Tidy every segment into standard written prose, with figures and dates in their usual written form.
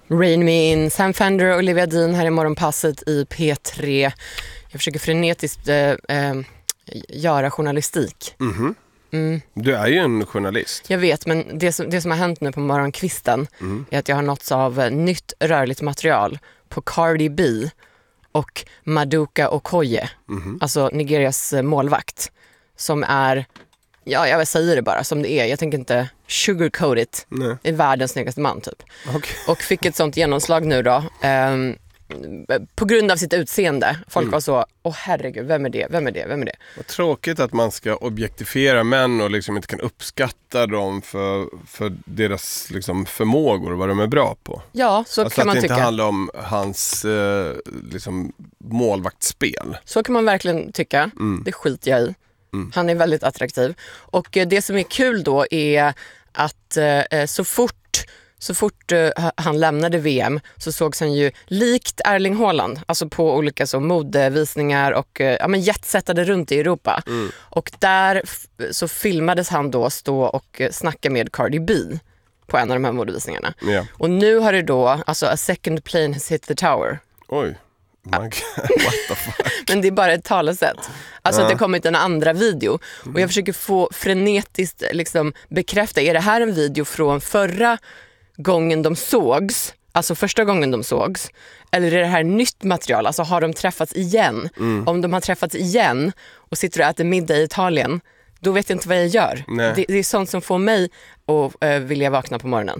Rain Me In, Sam Fender och Olivia Dean här i morgonpasset i P3. Jag försöker frenetiskt göra journalistik. Du är ju en journalist. Jag vet, men det som har hänt nu på morgonkvisten är att jag har nåtts av nytt rörligt material på Cardi B och Maduka Okoye, alltså Nigerias målvakt, som är, jag säger det bara som det är. Jag tänker inte sugarcoat it. Nej. Är världens snyggaste man typ. Okay. Och fick ett sånt genomslag nu då. På grund av sitt utseende. Folk var så, herregud, vem är det? Vad tråkigt att man ska objektifiera män och liksom inte kan uppskatta dem för deras liksom förmågor och vad de är bra på. Ja, så alltså kan man tycka. Att det inte tycka. handlar om hans liksom målvaktsspel. Så kan man verkligen tycka. Det skiter jag i. Han är väldigt attraktiv. Och det som är kul då är att så fort han lämnade VM så sågs han ju likt Erling Haaland, alltså på olika så modevisningar och jetsettade runt i Europa. Och där så filmades han då stå och snacka med Cardi B på en av de här modevisningarna. Yeah. Och nu har det då, alltså a second plane has hit the tower. Oj. What the fuck? Men det är bara ett talesätt. Alltså att det kommit en andra video. Och jag försöker få frenetiskt liksom bekräfta, är det här en video från förra gången de sågs, alltså första gången de sågs, eller är det här nytt material, alltså har de träffats igen? Om de har träffats igen och sitter och äter middag i Italien, då vet jag inte vad jag gör. Det är sånt som får mig att vilja vakna på morgonen.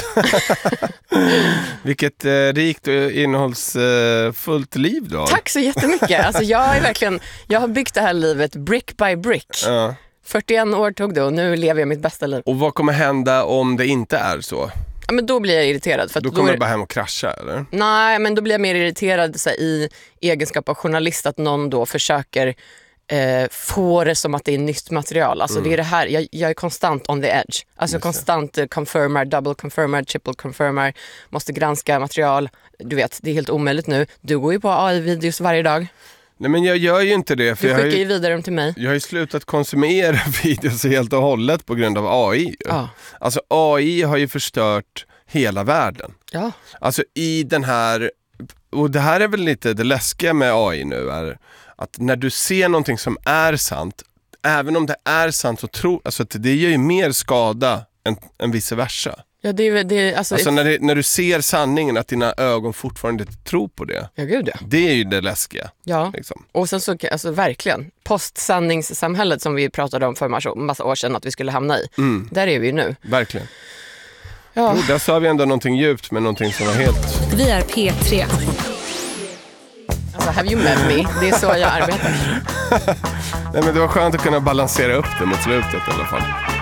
Vilket rikt och innehållsfullt liv då. Tack så jättemycket. Alltså jag har byggt det här livet brick by brick. 41 år tog det och nu lever jag mitt bästa liv. Och vad kommer hända om det inte är så? Ja, men då blir jag irriterad. För att då kommer du bara hem och krascha, eller? Nej, men då blir jag mer irriterad så här, i egenskap av journalist, att någon då försöker få det som att det är nytt material. Alltså det är det här, jag är konstant on the edge. Alltså konstant confirmar, double confirmar, triple confirmar. Måste granska material. Du vet, det är helt omöjligt nu. Du går ju på AI-videos varje dag. Nej, men jag gör ju inte det. För du skickar ju vidare dem till mig. Jag har ju slutat konsumera videos helt och hållet på grund av AI. Ja. Alltså AI har ju förstört hela världen. Ja. Alltså i den här, och det här är väl lite det läskiga med AI nu, är att när du ser någonting som är sant, även om det är sant, så alltså att det gör ju mer skada än vice versa. Ja, alltså när du ser sanningen, att dina ögon fortfarande inte tror på det. Ja, gud ja. Det är ju det läskiga. Ja, liksom. Och sen så, alltså verkligen, postsanningssamhället som vi pratade om för massa år sedan att vi skulle hamna i. Där är vi ju nu. Verkligen. Ja. Jo, där sa vi ändå någonting djupt, men någonting som var helt... Vi är P3. Alltså, have you met me? Det är så jag arbetar. Nej, men det var skönt att kunna balansera upp det mot slutet i alla fall.